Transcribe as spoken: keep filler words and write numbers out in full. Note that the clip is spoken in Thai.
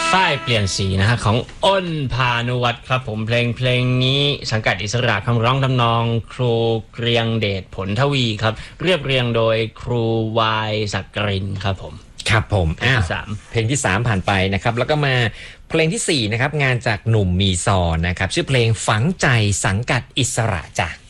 ฝ้ายเปลี่ยนสีนะฮะของอ้นพานุวัฒน์ครับผมเพลงเพลงนี้สังกัดอิสระคำร้องทำนองครูเกรียงเดชผลทวีครับเรียบเรียงโดยครูวายศักรินครับผมครับผมเพลงที่สามเพลงที่สามผ่านไปนะครับแล้วก็มาเพลงที่สี่นะครับงานจากหนุ่มมีซอนนะครับชื่อเพลงฝังใจสังกัดอิสระจ้ะ